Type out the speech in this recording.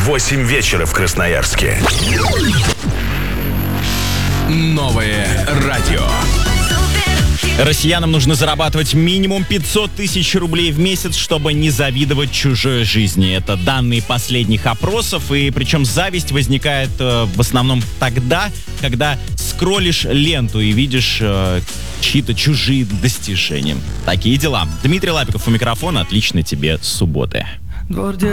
8 вечера в Красноярске. Новое радио. Россиянам нужно зарабатывать минимум 500 тысяч рублей в месяц, чтобы не завидовать чужой жизни. Это данные последних опросов, и причем зависть возникает в основном тогда, когда скроллишь ленту и видишь чьи-то чужие достижения. Такие дела. Дмитрий Лапиков у микрофона. Отличной тебе субботы.